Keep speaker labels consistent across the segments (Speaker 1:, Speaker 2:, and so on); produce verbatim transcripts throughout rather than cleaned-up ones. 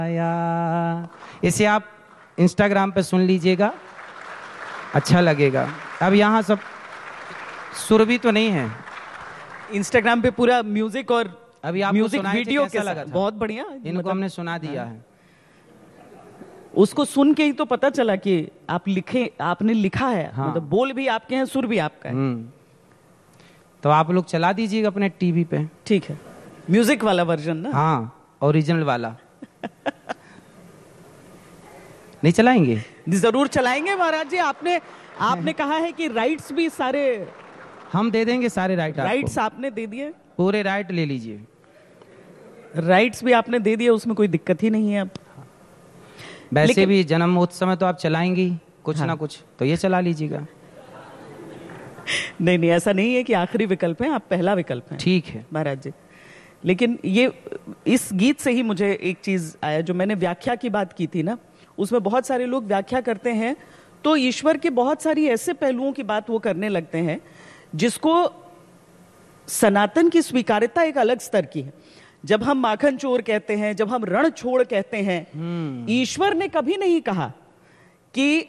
Speaker 1: इसे आप इंस्टाग्राम पे सुन लीजिएगा, अच्छा लगेगा। अब यहाँ सब सुर भी तो नहीं है।
Speaker 2: इंस्टाग्राम पे पूरा म्यूजिक और
Speaker 1: अभी आप
Speaker 2: म्यूजिक वीडियो
Speaker 1: कैसा लगा था?
Speaker 2: बहुत बढ़िया।
Speaker 1: इनको
Speaker 2: मतलब,
Speaker 1: हमने सुना दिया है।
Speaker 2: उसको सुन के ही तो पता चला कि आप लिखे, आपने लिखा है।
Speaker 1: हाँ।
Speaker 2: मतलब बोल भी आपके हैं, सुर भी आपका है।
Speaker 1: हम्म तो आप लोग चला दीजिएगा अपने टीवी पे।
Speaker 2: ठीक है, म्यूजिक वाला वर्जन ना?
Speaker 1: हाँ, ओरिजिनल वाला। नहीं चलाएंगे?
Speaker 2: जरूर चलाएंगे महाराज जी। आपने आपने कहा है कि राइट्स भी सारे
Speaker 1: हम दे देंगे, सारे राइट आपको।
Speaker 2: राइट्स आपने दे दिए,
Speaker 1: पूरे राइट ले लीजिए।
Speaker 2: राइट्स भी आपने दे दिए, उसमें कोई दिक्कत ही नहीं है अब।
Speaker 1: वैसे
Speaker 2: लेकिन,
Speaker 1: भी जन्म उत्सव में तो आप चलाएंगी कुछ
Speaker 2: हाँ।
Speaker 1: ना कुछ, तो ये चला लीजिएगा।
Speaker 2: नहीं नहीं, ऐसा नहीं है कि आखिरी विकल्प है, आप पहला विकल्प है।
Speaker 1: ठीक है
Speaker 2: महाराज जी। लेकिन ये इस गीत से ही मुझे एक चीज आया, जो मैंने व्याख्या की बात की थी ना, उसमें बहुत सारे लोग व्याख्या करते हैं तो ईश्वर के बहुत सारी ऐसे पहलुओं की बात वो करने लगते हैं जिसको सनातन की स्वीकार्यता एक अलग स्तर की है। जब हम माखन चोर कहते हैं, जब हम रण छोड़ कहते हैं, ईश्वर ने कभी नहीं कहा कि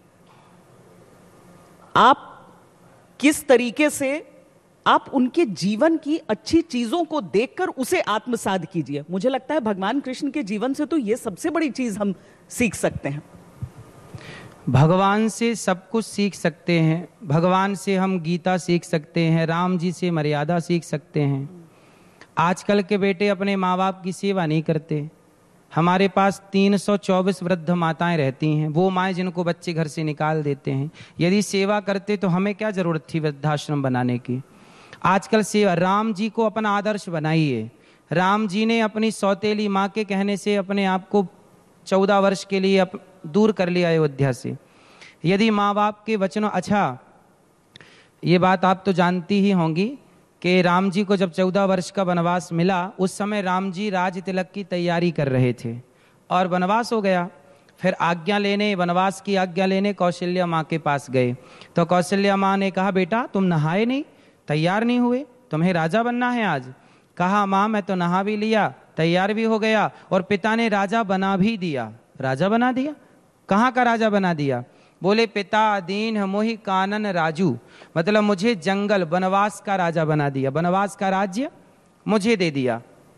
Speaker 2: आप किस तरीके से आप उनके जीवन की अच्छी चीजों को देखकर उसे आत्मसात कीजिए। मुझे लगता है भगवान कृष्ण के जीवन से तो ये सबसे बड़ी चीज हम सीख सकते हैं।
Speaker 1: भगवान से सब कुछ सीख सकते हैं। भगवान से हम गीता सीख सकते हैं, राम जी से मर्यादा सीख सकते हैं। आजकल के बेटे अपने माँ बाप की सेवा नहीं करते। हमारे पास तीन सौ चौबीस वृद्ध माताएं रहती हैं, वो माएँ जिनको बच्चे घर से निकाल देते हैं। यदि सेवा करते तो हमें क्या जरूरत थी वृद्धाश्रम बनाने की। आजकल सेवा, राम जी को अपना आदर्श बनाइए। राम जी ने अपनी सौतेली माँ के कहने से अपने आप को चौदह वर्ष के लिए अप, दूर कर लिया अयोध्या से। यदि माँ बाप के वचनों, अच्छा ये बात आप तो जानती ही होंगी कि राम जी को जब चौदह वर्ष का वनवास मिला, उस समय राम जी राज तिलक की तैयारी कर रहे थे और वनवास हो गया। फिर आज्ञा लेने, वनवास की आज्ञा लेने कौशल्या माँ के पास गए तो कौशल्या माँ ने कहा, बेटा तुम नहाए नहीं, तैयार नहीं हुए, तुम्हें राजा बनना है आज। कहा, माँ मैं तो नहा भी लिया, तैयार भी हो गया और पिता ने राजा बना भी दिया। राजा बना दिया? कहाँ का राजा बना दिया? बोले, पिता दीन मोहि कानन राजू, मतलब मुझे जंगल वनवास का राजा बना दिया, वनवास का राज्य मुझे दे दिया।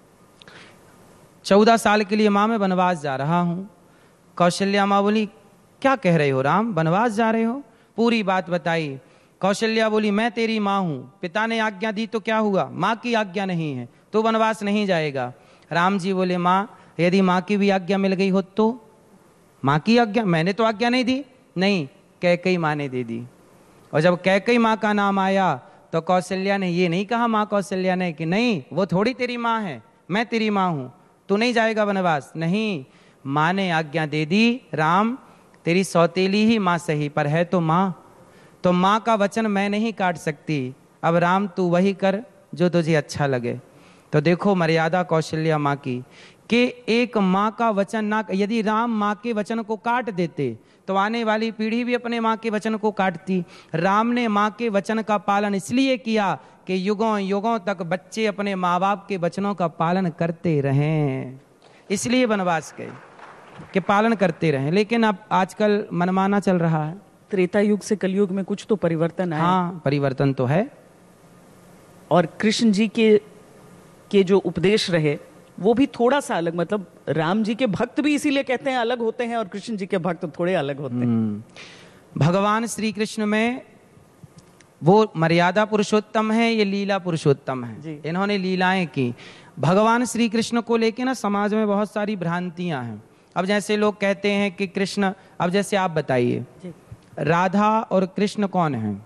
Speaker 1: चौदह साल के लिए माँ मैं वनवास जा रहा हूं। कौशल्या माँ बोली, क्या कह रहे हो राम, वनवास जा रहे हो? पूरी बात बताई। कौशल्या बोली, मैं तेरी माँ हूं, पिता ने आज्ञा दी तो क्या हुआ, माँ की आज्ञा नहीं है तो वनवास नहीं जाएगा। राम जी बोले, माँ यदि माँ की भी आज्ञा मिल गई हो तो? माँ की आज्ञा? मैंने तो आज्ञा नहीं दी। नहीं, कैकेयी माँ ने दे दी। और जब कैकेयी माँ का नाम आया तो कौशल्या ने ये नहीं कहा, माँ कौशल्या ने, कि नहीं वो थोड़ी तेरी माँ है, मैं तेरी माँ हूं, तू नहीं जाएगा वनवास। नहीं, माँ ने आज्ञा दे दी, राम तेरी सौतेली ही माँ सही पर है तो माँ, तो माँ का वचन मैं नहीं काट सकती। अब राम तू वही कर जो तुझे अच्छा लगे। तो देखो मर्यादा कौशल्या माँ की, कि एक माँ का वचन ना, यदि राम माँ के वचन को काट देते तो आने वाली पीढ़ी भी अपने माँ के वचन को काटती। राम ने माँ के वचन का पालन इसलिए किया कि युगों युगों तक बच्चे अपने माँ बाप के वचनों का पालन करते रहें, इसलिए वनवास गए कि पालन करते रहें। लेकिन अब आजकल मनमाना चल रहा है।
Speaker 2: त्रेता युग से कलयुग में कुछ तो परिवर्तन आया।
Speaker 1: हाँ, परिवर्तन तो है।
Speaker 2: और कृष्ण जी के के जो उपदेश रहे वो भी थोड़ा सा अलग, मतलब राम जी के भक्त भी इसीलिए कहते हैं अलग होते हैं और कृष्ण जी के भक्त थोड़े अलग होते हैं।
Speaker 1: भगवान श्री कृष्ण में वो मर्यादा पुरुषोत्तम है, ये लीला पुरुषोत्तम है। इन्होंने लीलाएं की। भगवान श्री कृष्ण को लेके ना समाज में बहुत सारी भ्रांतियां हैं। अब जैसे लोग कहते हैं कि कृष्ण, अब जैसे आप बताइए राधा और कृष्ण कौन है,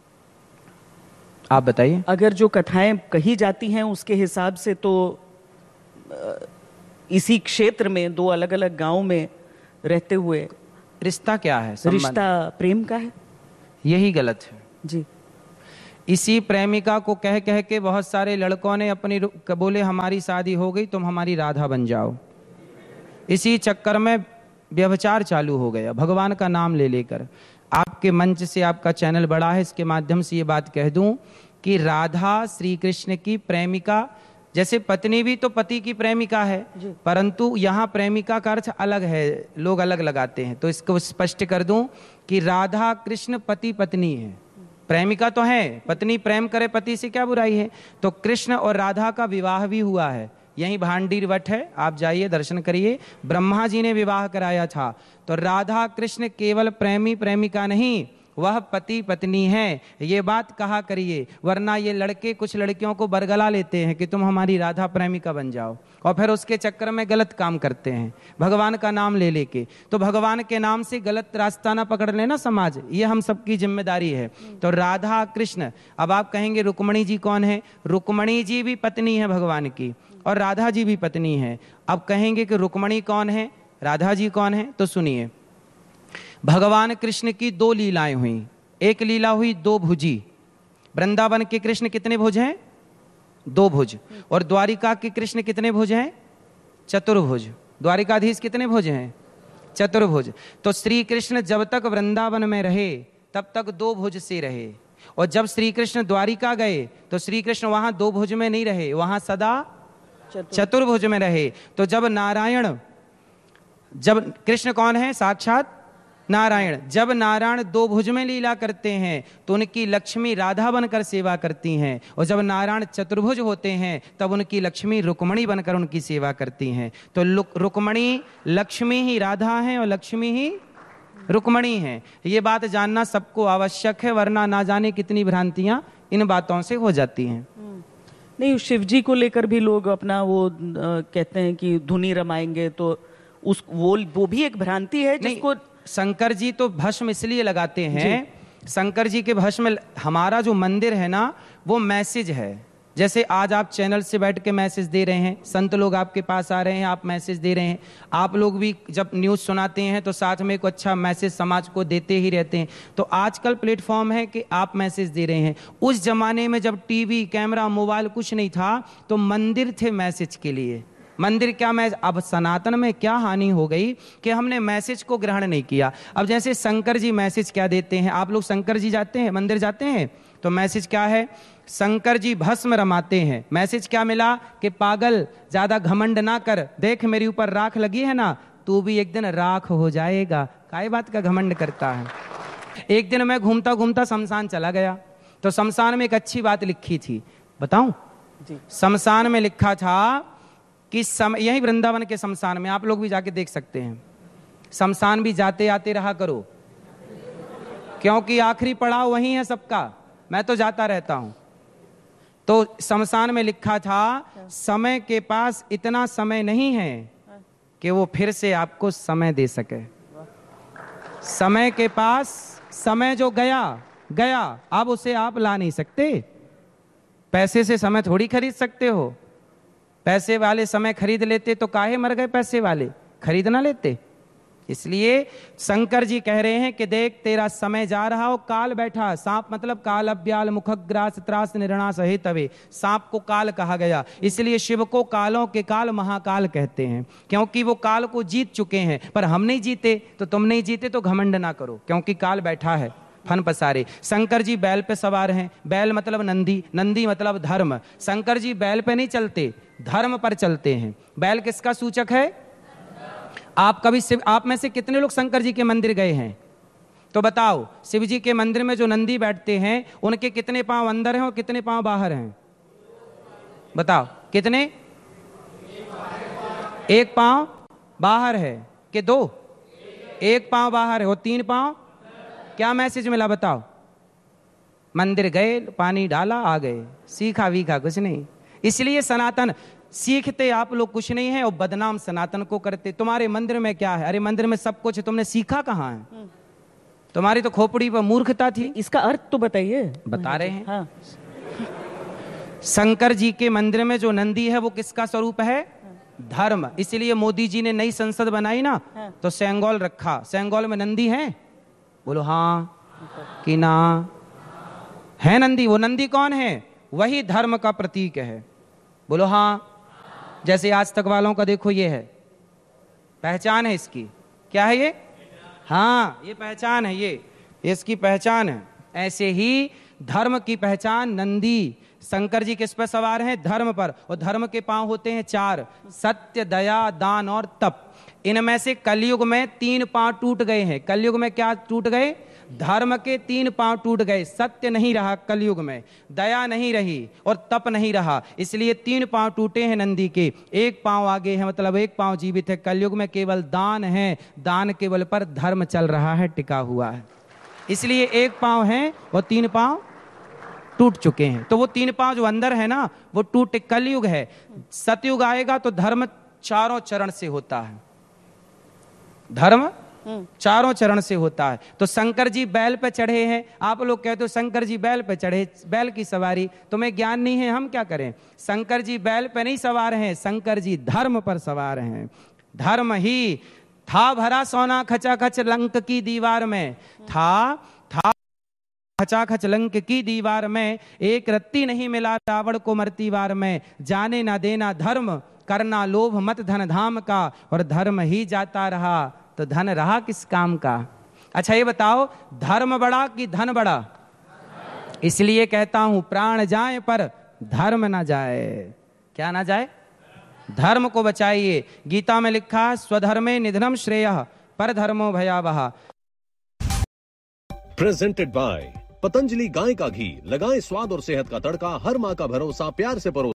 Speaker 1: आप बताइए।
Speaker 2: अगर जो कथाएं कही जाती हैं उसके हिसाब से तो इसी क्षेत्र में दो अलग अलग गांव में रहते हुए
Speaker 1: रिश्ता क्या है,
Speaker 2: रिश्ता प्रेम का है।
Speaker 1: यही गलत है
Speaker 2: जी।
Speaker 1: इसी प्रेमिका को कह कह के बहुत सारे लड़कों ने अपनी बोले हमारी शादी हो गई तुम हमारी राधा बन जाओ। इसी चक्कर में व्यभिचार चालू हो गया भगवान का नाम ले लेकर। आपके मंच से, आपका चैनल बड़ा है, इसके माध्यम से ये बात कह दूं कि राधा श्री कृष्ण की प्रेमिका जैसे पत्नी भी तो पति की प्रेमिका है, परंतु यहाँ प्रेमिका का अर्थ अलग है, लोग अलग लगाते हैं। तो इसको स्पष्ट कर दूं कि राधा कृष्ण पति पत्नी है, प्रेमिका तो है, पत्नी प्रेम करे पति से क्या बुराई है। तो कृष्ण और राधा का विवाह भी हुआ है, यही भांडीर वट है, आप जाइए दर्शन करिए, ब्रह्मा जी ने विवाह कराया था। तो राधा कृष्ण केवल प्रेमी प्रेमिका नहीं, वह पति पत्नी है, ये बात कहा करिए। वरना ये लड़के कुछ लड़कियों को बरगला लेते हैं कि तुम हमारी राधा प्रेमिका बन जाओ, और फिर उसके चक्कर में गलत काम करते हैं भगवान का नाम ले लेके। तो भगवान के नाम से गलत रास्ता ना पकड़ लेना समाज, ये हम सबकी जिम्मेदारी है। तो राधा कृष्ण, अब आप कहेंगे रुक्मणी जी कौन है? रुक्मणी जी भी पत्नी है भगवान की, और राधा जी भी पत्नी है। अब कहेंगे कि रुक्मणी कौन है, राधा जी कौन है? तो सुनिए, भगवान कृष्ण की दो लीलाएं हुई। एक लीला हुई दो भुजी, वृंदावन के कृष्ण कितने भुज हैं? दो भुज। और द्वारिका के कृष्ण कितने भुज हैं? चतुर्भुज। द्वारिकाधीश कितने भुज हैं? चतुर्भुज। तो श्री कृष्ण जब तक वृंदावन में रहे तब तक दो भुज से रहे, और जब श्री कृष्ण द्वारिका गए तो श्री कृष्ण वहां दो भुज में नहीं रहे, वहां सदा चतुर्भुज में रहे। तो जब नारायण, जब कृष्ण कौन है? साक्षात नारायण। जब नारायण दो भुज में लीला करते हैं तो उनकी लक्ष्मी राधा बनकर सेवा करती हैं, और जब नारायण चतुर्भुज होते हैं तब उनकी लक्ष्मी रुक्मणी बनकर उनकी सेवा करती हैं। तो रुक्मणी लक्ष्मी ही राधा है और लक्ष्मी ही रुक्मणी है। ये बात जानना सबको आवश्यक है, वरना ना जाने कितनी भ्रांतियां इन बातों से हो जाती हैं।
Speaker 2: नहीं, शिव जी को लेकर भी लोग अपना वो आ, कहते हैं कि धुनी रमाएंगे, तो उस वो वो भी एक भ्रांति है जिसको
Speaker 1: शंकर जी तो भस्म इसलिए लगाते हैं, शंकर जी के भस्म, हमारा जो मंदिर है ना वो मैसेज है। जैसे आज आप चैनल से बैठ के मैसेज दे रहे हैं, संत लोग आपके पास आ रहे हैं, आप मैसेज दे रहे हैं, आप लोग भी जब न्यूज़ सुनाते हैं तो साथ में एक अच्छा मैसेज समाज को देते ही रहते हैं। तो आजकल प्लेटफॉर्म है कि आप मैसेज दे रहे हैं। उस जमाने में जब टीवी, कैमरा, मोबाइल कुछ नहीं था तो मंदिर थे मैसेज के लिए। मंदिर क्या मैसेज? अब सनातन में क्या हानि हो गई कि हमने मैसेज को ग्रहण नहीं किया। अब जैसे शंकर जी मैसेज क्या देते हैं, आप लोग शंकर जी जाते हैं, मंदिर जाते हैं, तो मैसेज क्या है? शंकर जी भस्म रमाते हैं। मैसेज क्या मिला कि पागल ज्यादा घमंड ना कर, देख मेरे ऊपर राख लगी है ना, तू भी एक दिन राख हो जाएगा। काय बात का घमंड करता है। एक दिन मैं घूमता घूमता शमशान चला गया, तो शमशान में एक अच्छी बात लिखी थी, बताऊं? शमशान में लिखा था कि सम, यही वृंदावन के शमशान में, आप लोग भी जाके देख सकते हैं, शमशान भी जाते आते रहा करो, क्योंकि आखिरी पड़ाव वही है सबका, मैं तो जाता रहता हूं। तो शमशान में लिखा था, समय के पास इतना समय नहीं है कि वो फिर से आपको समय दे सके। समय के पास, समय जो गया गया, अब उसे आप ला नहीं सकते। पैसे से समय थोड़ी खरीद सकते हो। पैसे वाले समय खरीद लेते तो काहे मर गए पैसे वाले, खरीद ना लेते। इसलिए शंकर जी कह रहे हैं कि देख तेरा समय जा रहा हो, काल बैठा। सांप मतलब काल, अब्याल, मुखग्रास, त्रास, निर्णा सहित तवे, सांप को काल कहा गया। इसलिए शिव को कालों के काल महाकाल कहते हैं, क्योंकि वो काल को जीत चुके हैं। पर हम नहीं जीते, तो तुम नहीं जीते तो घमंड ना करो, क्योंकि काल बैठा है फन पसारे। शंकर जी बैल पे सवार हैं, बैल मतलब नंदी, नंदी मतलब धर्म। शंकर जी बैल पे नहीं चलते, धर्म पर चलते हैं। बैल किसका सूचक है? आप कभी शिव, आप में से कितने लोग शंकर जी के मंदिर गए हैं? तो बताओ, शिव जी के मंदिर में जो नंदी बैठते हैं उनके कितने पांव अंदर हैं और कितने पांव बाहर हैं? बताओ कितने? एक पांव बाहर है कि दो? एक पांव बाहर है और तीन पांव। क्या मैसेज मिला बताओ? मंदिर गए, पानी डाला, आ गए, सीखा वीखा कुछ नहीं। इसलिए सनातन, सीखते आप लोग कुछ नहीं है और बदनाम सनातन को करते। तुम्हारे मंदिर में क्या है? अरे मंदिर में सब कुछ है, तुमने सीखा कहाँ है? तुम्हारी तो खोपड़ी पर मूर्खता थी।
Speaker 2: इसका अर्थ तो बताइए।
Speaker 1: बता रहे हैं।
Speaker 2: हाँ।
Speaker 1: शंकर जी के मंदिर में जो नंदी है वो किसका स्वरूप है? धर्म। इसलिए मोदी जी ने नई संसद बनाई ना, तो सेंगोल रखा। सेंगोल में नंदी है? बोलो हाँ कि ना? है नंदी। वो नंदी कौन है? वही धर्म का प्रतीक है। बोलो हाँ। जैसे आज तक वालों का देखो, ये है पहचान है इसकी। क्या है ये? हाँ, ये पहचान है, ये इसकी पहचान है। ऐसे ही धर्म की पहचान नंदी, शंकर जी किस पर सवार हैं? धर्म पर। और धर्म के पांव होते हैं चार, सत्य, दया, दान और तप। इनमें से कलयुग में तीन पांव टूट गए हैं। कलयुग में क्या टूट गए? धर्म के तीन पांव टूट गए। सत्य नहीं रहा कलयुग में, दया नहीं रही और तप नहीं रहा, इसलिए तीन पांव टूटे हैं नंदी के। एक पांव आगे है, मतलब एक पांव जीवित है। कलयुग में केवल दान है, दान के बल पर धर्म चल रहा है, टिका हुआ है, इसलिए एक पांव है और तीन पांव टूट चुके हैं। तो वो तीन पांव जो अंदर है ना, वो टूटे। कलयुग है, सतयुग आएगा तो धर्म चारों चरण से होता है। धर्म चारों चरण से होता है। तो शंकर जी बैल पे चढ़े हैं। आप लोग कहते हो शंकर जी बैल पे चढ़े, बैल की सवारी, तुम्हें ज्ञान नहीं है, हम क्या करें? शंकर जी बैल पे नहीं सवार हैं, शंकर जी धर्म पर सवार हैं। धर्म ही था भरा सोना खचाखच लंक की दीवार में, था था खचाखच लंक की दीवार में, एक रत्ती नहीं मिला रावण को मरती वार में। जाने ना देना धर्म, करना लोभ मत धन धाम का, और धर्म ही जाता रहा तो धन रहा किस काम का? अच्छा ये बताओ, धर्म बड़ा कि धन बड़ा? इसलिए कहता हूं प्राण जाए पर धर्म ना जाए। क्या ना जाए? धर्म को बचाइए। गीता में लिखा स्वधर्मे निधनम श्रेयः पर धर्मो भयावह।
Speaker 3: प्रेजेंटेड बाय पतंजलि गाय का घी। लगाएं स्वाद और सेहत का तड़का, हर मां का भरोसा, प्यार से परो।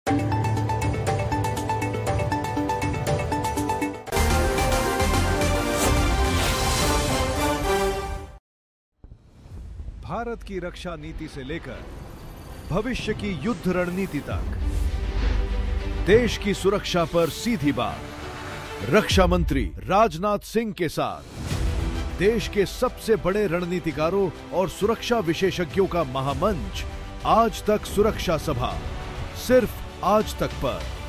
Speaker 4: भारत की रक्षा नीति से लेकर भविष्य की युद्ध रणनीति तक, देश की सुरक्षा पर सीधी बात। रक्षा मंत्री राजनाथ सिंह के साथ देश के सबसे बड़े रणनीतिकारों और सुरक्षा विशेषज्ञों का महामंच, आज तक सुरक्षा सभा, सिर्फ आज तक पर।